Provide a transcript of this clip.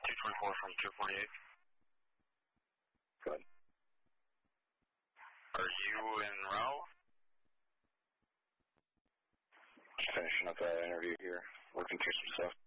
224 from 248. Good. Are you en route? Just finishing up that interview here, working through some stuff.